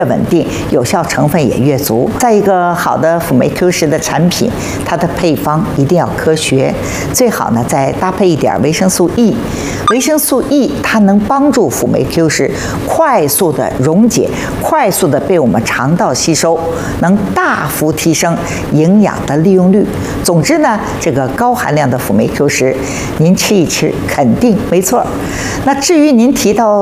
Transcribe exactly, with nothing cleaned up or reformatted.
稳定，有效成分也越足。再一个，好的辅酶 Q 十的产品，它的配方一定要科学，最好呢再搭配一点维生素 E。维生素 E 它能帮助辅酶 Q 十快速的溶解，快速的被我们肠道吸收，能大幅提升营养的利用率。总之呢，这个高含量的辅酶 Q 十，您吃一吃肯定没错。那至于您提到